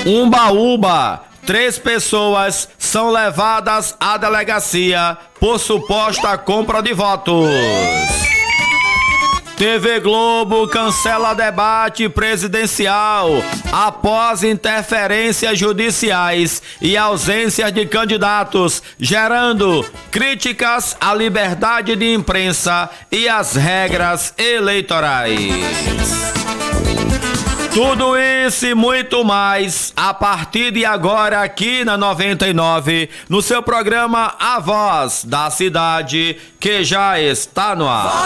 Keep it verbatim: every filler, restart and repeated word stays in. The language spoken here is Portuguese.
Umbaúba, três pessoas são levadas à delegacia por suposta compra de votos. T V Globo cancela debate presidencial após interferências judiciais e ausências de candidatos, gerando críticas à liberdade de imprensa e às regras eleitorais. Tudo isso e muito mais a partir de agora aqui na noventa e nove, no seu programa A Voz da Cidade, que já está no ar.